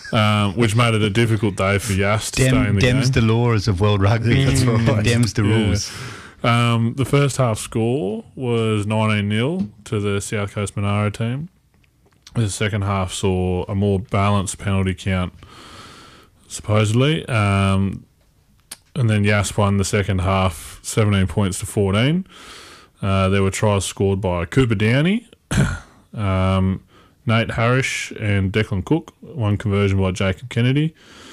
which made it a difficult day for Yas to stay in the Dems game. the laws of world rugby. That's right. Dems the rules. The first half score was 19-0 to the South Coast Monaro team. The second half saw a more balanced penalty count, supposedly. And then Yas won the second half 17 points to 14. There were tries scored by Cooper Downey, Nate Harris and Declan Cook. One conversion by Jacob Kennedy.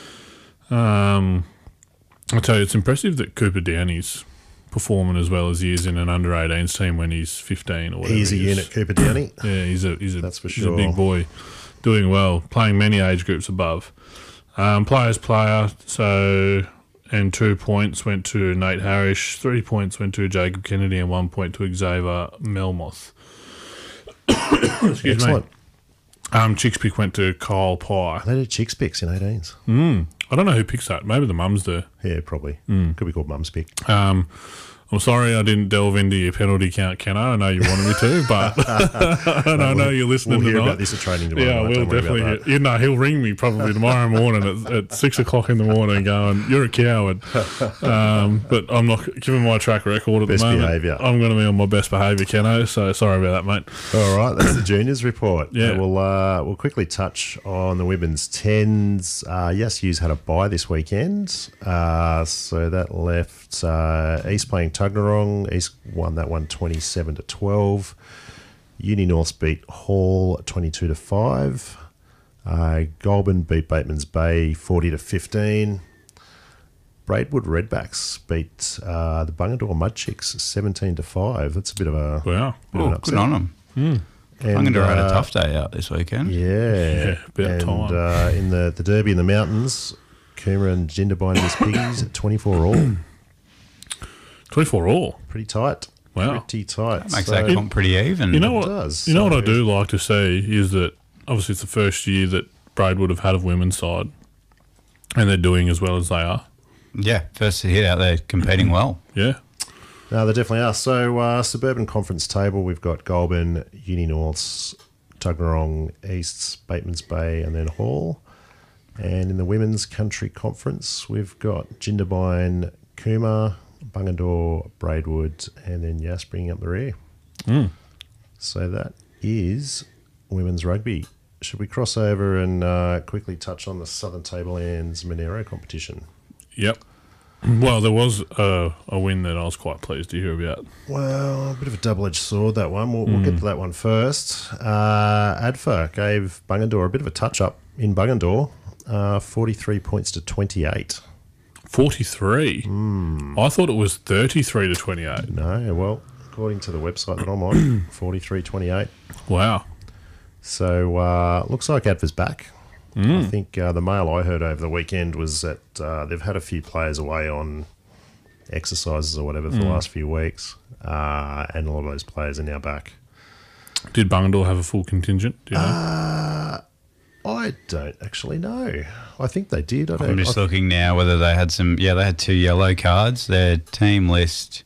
I'll tell you, it's impressive that Cooper Downey's performing as well as he is in an under-18s team when he's 15 or whatever. He's a unit, Cooper Downey. Yeah, he's a That's for he's sure. a big boy, doing well, playing many age groups above. Players player, and 2 points went to Nate Harris, 3 points went to Jacob Kennedy, and 1 point to Xavier Melmoth. Excuse Excellent. me. Chicks pick went to Kyle Pye. They did chicks picks in 18s. I don't know who picks that. Maybe the mums do. Yeah, probably. Could be called mum's pick. I'm sorry I didn't delve into your penalty count, Kenno. I know you wanted me to, but and I know you're listening We'll hear tonight. about this at training tomorrow. Yeah, night, we'll don't worry about definitely. that. You know, he'll ring me probably tomorrow morning at 6 o'clock in the morning, going, "You're a coward." But I'm not giving my track record at Best the moment. behaviour. I'm going to be on my best behaviour, Kenno. So sorry about that, mate. All right, that's the juniors report. Yeah. We'll quickly touch on the women's 10s. Yes, Hughes had a bye this weekend, so that left East playing Tuggeranong. East won that one 27-12. Uni North beat Hall 22-5. Goulburn beat Bateman's Bay 40-15. Braidwood Redbacks beat the Bungendore Mudchicks 17-5. That's a bit of a Wow. bit of an Oh, upset. good on them. And, Bungendore had a tough day out this weekend. Yeah, about and time. in the Derby in the mountains, Coomera and Jindabyne and his piggies at 24 all. 24 all. Pretty tight. Wow. Pretty tight. That makes So- that comp pretty even. You know what? does, You know what so- I do like to see is that obviously it's the first year that Braidwood have had a women's side, and they're doing as well as they are. Yeah, first hit out there competing well. Yeah. No, they definitely are. So, Suburban Conference table, we've got Goulburn, Uni Norths, Tuggeranong, Easts, Bateman's Bay, and then Hall. And in the Women's Country Conference, we've got Jindabyne, Coomera, Bungendore, Braidwood, and then Yass bringing up the rear. So that is women's rugby. Should we cross over and quickly touch on the Southern Tablelands Monero competition? Yep. Well, there was a win that I was quite pleased to hear about. Well, a bit of a double-edged sword, that one. We'll get to that one first. ADFA gave Bungendore a bit of a touch-up in Bungendore, 43 points to 28. 43. I thought it was 33 to 28. No, well, according to the website that I'm on, 43-28. Wow. So, looks like ADFA's back. I think the mail I heard over the weekend was that they've had a few players away on exercises or whatever for the last few weeks, and a lot of those players are now back. Did Bungendore have a full contingent? Do you know? I don't actually know. I think they did. I I'm don't. just looking now whether they had some. Yeah, they had 2 yellow cards. Their team list.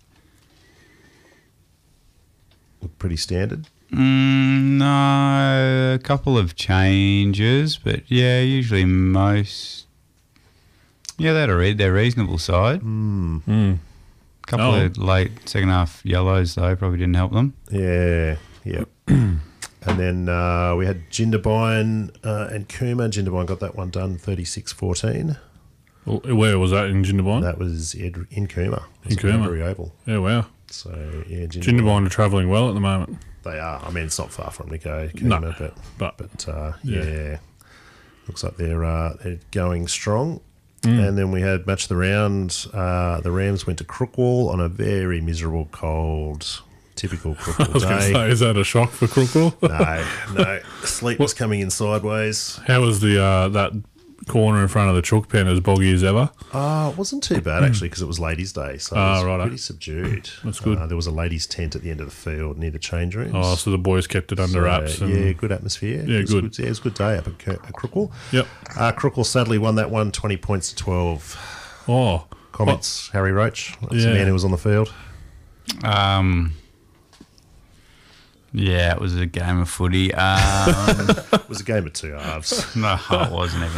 Look pretty standard. No, a couple of changes, but yeah, usually most. Yeah, they're reasonable side. Couple of late second half yellows though probably didn't help them. Yeah, yeah. And then we had Jindabyne and Coomera. Jindabyne got that one done 36-14. Well, where was that in Jindabyne? That was in Coomera. In Coomera. Very Oval. Yeah, wow. So, yeah, Jindabyne are travelling well at the moment. They are. I mean, it's not far from Nico, No, Coomera, but yeah. Looks like they're going strong. And then we had match of the round. The Rams went to Crookwell on a very miserable, cold, typical I Crookwell was going to day. say, is that a shock for Crookwell? No. Sleep was coming in sideways. How was the that corner in front of the chook pen as boggy as ever? It wasn't too bad, actually, because it was Ladies' Day, so it was righto. pretty subdued. That's good. There was a ladies' tent at the end of the field near the change rooms. Oh, so the boys kept it under wraps. And, Yeah, good atmosphere. Yeah, It was good. Yeah, it was a good day up at Crookwell. Yep. Crookwell sadly won that one, 20 points to 12. Oh, Comments, Harry Roach. That's the Yeah. man who was on the field. Yeah, it was a game of footy. It was a game of two halves. No, it wasn't even.